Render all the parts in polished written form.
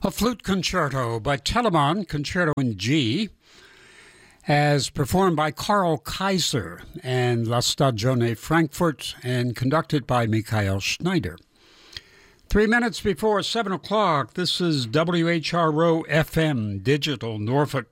A flute concerto by Telemann, concerto in G, as performed by Karl Kaiser and La Stagione Frankfurt and conducted by Michael Schneider. 3 minutes before 7 o'clock, this is WHRO FM Digital Norfolk,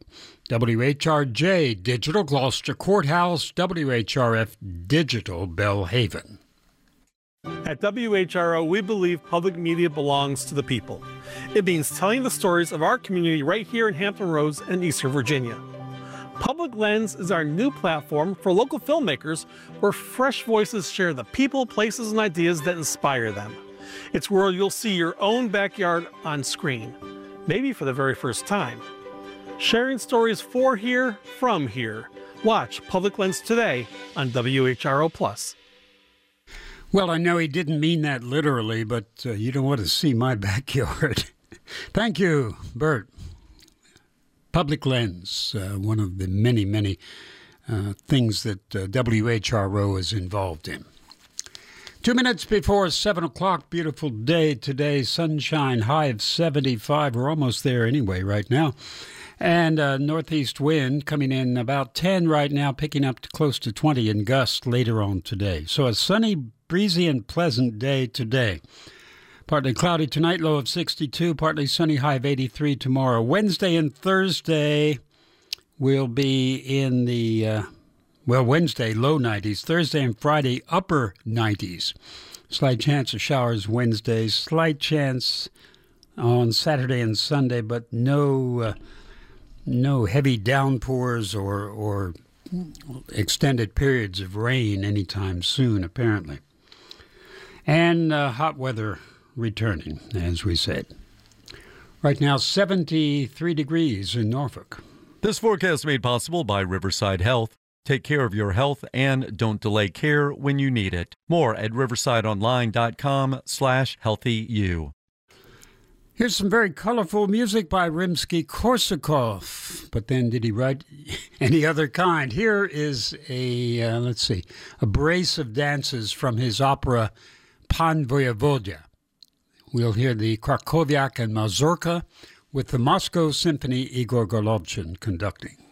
WHRJ Digital Gloucester Courthouse, WHRF Digital Belhaven. At WHRO, we believe public media belongs to the people. It means telling the stories of our community right here in Hampton Roads and Eastern Virginia. Public Lens is our new platform for local filmmakers where fresh voices share the people, places, and ideas that inspire them. It's where you'll see your own backyard on screen, maybe for the very first time. Sharing stories for here, from here. Watch Public Lens today on WHRO+. Well, I know he didn't mean that literally, but you don't want to see my backyard. Thank you, Bert. Public Lens, one of the many, many things that WHRO is involved in. 2 minutes before 7 o'clock, beautiful day today, sunshine, high of 75. We're almost there anyway right now. And northeast wind coming in about 10 right now, picking up to close to 20 in gusts later on today. So a sunny, breezy, and pleasant day today. Partly cloudy tonight, low of 62. Partly sunny, high of 83 tomorrow. Wednesday and Thursday will be in the, Wednesday, low 90s. Thursday and Friday, upper 90s. Slight chance of showers Wednesday. Slight chance on Saturday and Sunday, but no heavy downpours or extended periods of rain anytime soon, apparently. And hot weather returning, as we said. Right now, 73 degrees in Norfolk. This forecast made possible by Riverside Health. Take care of your health and don't delay care when you need it. More at riversideonline.com/healthyu. Here's some very colorful music by Rimsky-Korsakov. But then did he write any other kind? Here is a brace of dances from his opera Pan Voyevoda. We'll hear the Krakowiak and Mazurka with the Moscow Symphony, Igor Golovchin conducting.